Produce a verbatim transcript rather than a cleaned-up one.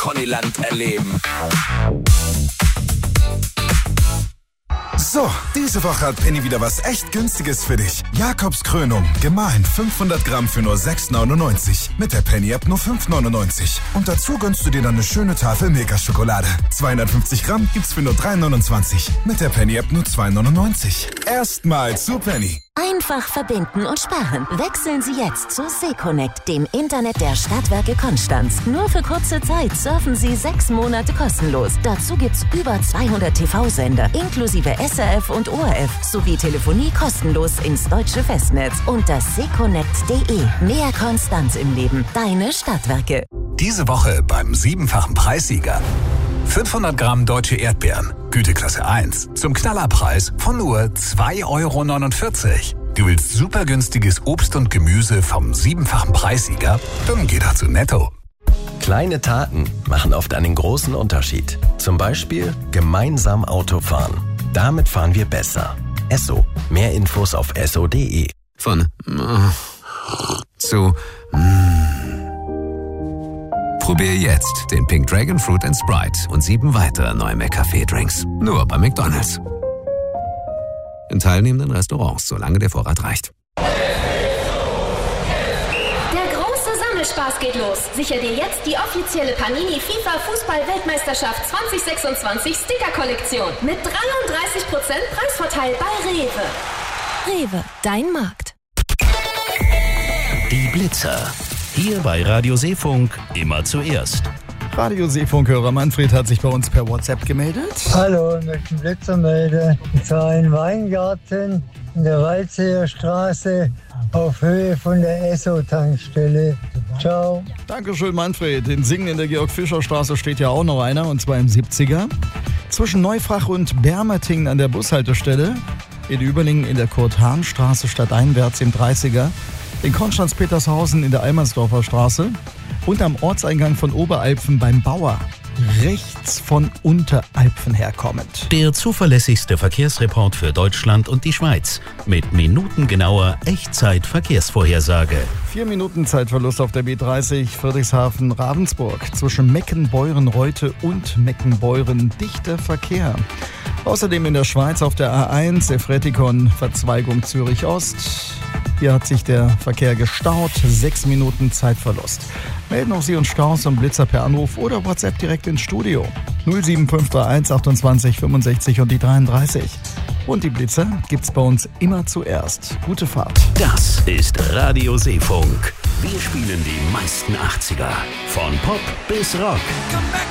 Connyland erleben. So, diese Woche hat Penny wieder was echt Günstiges für dich. Jakobs Krönung, gemahlen fünfhundert Gramm für nur sechs neunundneunzig. Mit der Penny-App nur fünf neunundneunzig. Und dazu gönnst du dir dann eine schöne Tafel Milka-Schokolade. zweihundertfünfzig Gramm gibt's für nur drei neunundzwanzig. Mit der Penny-App nur zwei neunundneunzig. Erstmal zu Penny. Einfach verbinden und sparen. Wechseln Sie jetzt zu Seconnect, dem Internet der Stadtwerke Konstanz. Nur für kurze Zeit surfen Sie sechs Monate kostenlos. Dazu gibt's über zweihundert T V-Sender, inklusive S R F und O R F, sowie Telefonie kostenlos ins deutsche Festnetz. Unter seconnect punkt de. Mehr Konstanz im Leben. Deine Stadtwerke. Diese Woche beim siebenfachen Preissieger. fünfhundert Gramm deutsche Erdbeeren, Güteklasse eins, zum Knallerpreis von nur zwei Euro neunundvierzig. Du willst super günstiges Obst und Gemüse vom siebenfachen Preissieger? Dann geh doch zu Netto. Kleine Taten machen oft einen großen Unterschied. Zum Beispiel gemeinsam Auto fahren. Damit fahren wir besser. Esso. Mehr Infos auf esso punkt de. Von äh, zu mm. Probier jetzt den Pink Dragon Fruit and Sprite und sieben weitere neue McCafé-Drinks. Nur bei McDonald's. In teilnehmenden Restaurants, solange der Vorrat reicht. Der große Sammelspaß geht los. Sichere dir jetzt die offizielle Panini FIFA Fußball-Weltmeisterschaft zwanzig sechsundzwanzig Sticker-Kollektion mit dreiunddreißig Prozent Preisvorteil bei Rewe. Rewe, dein Markt. Die Blitzer. Hier bei Radio Seefunk immer zuerst. Radio Seefunkhörer Manfred hat sich bei uns per WhatsApp gemeldet. Hallo, ich möchte einen Blitzer melden. Und zwar ein Weingarten in der Waldseer Straße auf Höhe von der Esso-Tankstelle. Ciao. Dankeschön, Manfred. In Singen in der Georg-Fischer-Straße steht ja auch noch einer, und zwar im siebziger. Zwischen Neufrach und Bermertingen an der Bushaltestelle. In Überlingen in der Kurt-Hahn-Straße stadteinwärts im dreißiger. In Konstanz-Petershausen in der Almersdorfer Straße und am Ortseingang von Oberalpfen beim Bauer, rechts von Unteralpfen herkommend. Der zuverlässigste Verkehrsreport für Deutschland und die Schweiz mit minutengenauer Echtzeit-Verkehrsvorhersage. Vier Minuten Zeitverlust auf der B dreißig Friedrichshafen-Ravensburg. Zwischen Meckenbeuren-Reute und Meckenbeuren dichter Verkehr. Außerdem in der Schweiz auf der A eins, Efretikon, Verzweigung Zürich-Ost. Hier hat sich der Verkehr gestaut. Sechs Minuten Zeitverlust. Melden auch Sie uns Staus und Blitzer per Anruf oder WhatsApp direkt ins Studio. null sieben fünf drei eins achtundzwanzig fünfundsechzig und die dreiunddreißig. Und die Blitzer gibt's bei uns immer zuerst. Gute Fahrt. Das ist Radio Seefunk. Wir spielen die meisten achtziger. Von Pop bis Rock.